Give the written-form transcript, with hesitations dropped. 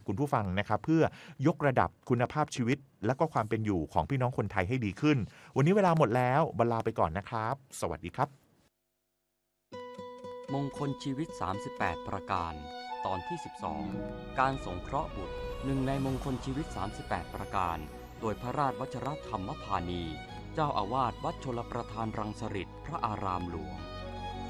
คุณผู้ฟังนะครับเพื่อยกระดับคุณภาพชีวิตและก็ความเป็นอยู่ของพี่น้องคนไทยให้ดีขึ้นวันนี้เวลาหมดแล้วบรรลาไปก่อนนะครับสวัสดีครับมงคลชีวิต38ประการตอนที่12การสงเคราะห์บุตรหนึ่งในมงคลชีวิต38ประการโดยพระราชวชรธรรมพานีเจ้าอาวาสวัดชลประทานรังสฤษฎ์พระอารามหลวง